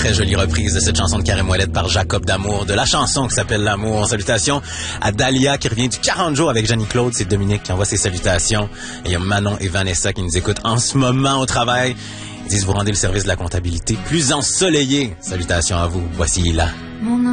très jolie reprise de cette chanson de Karim Ouellet par Jacob D'Amour, de la chanson qui s'appelle L'amour. Salutations à Dalia qui revient du 40 jours avec Jenny Claude. C'est Dominique qui envoie ses salutations. Et il y a Manon et Vanessa qui nous écoutent en ce moment au travail. Ils disent vous rendez le service de la comptabilité plus ensoleillé. Salutations à vous. Voici là.